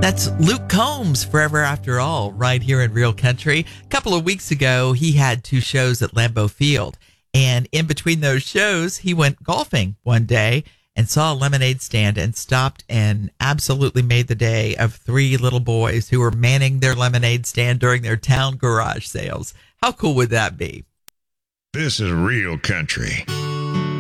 That's Luke Combs, Forever After All, right here in Real Country. A couple of weeks ago, he had 2 shows at Lambeau Field. And in between those shows, he went golfing one day and saw a lemonade stand and stopped and absolutely made the day of 3 little boys who were manning their lemonade stand during their town garage sales. How cool would that be? This is Real Country.